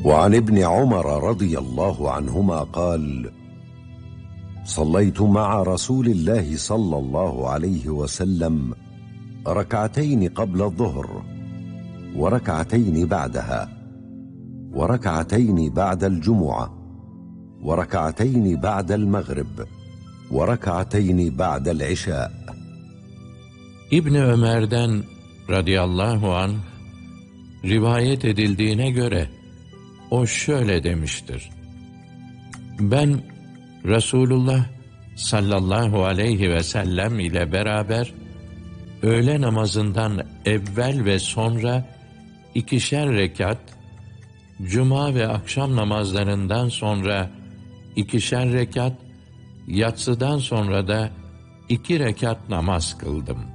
وعن ابن عمر رضي الله عنهما قال: صليت مع رسول الله صلى الله عليه وسلم ركعتين قبل الظهر، وركعتين بعدها، وركعتين بعد الجمعة، وركعتين بعد المغرب، وركعتين بعد العشاء. İbni Ömer'den radıyallahu anh rivayet edildiğine göre o şöyle demiştir: ben Resulullah sallallahu aleyhi ve sellem ile beraber öğle namazından evvel ve sonra 2'şer rekat, cuma ve akşam namazlarından sonra 2'şer rekat, yatsıdan sonra da 2 rekat namaz kıldım.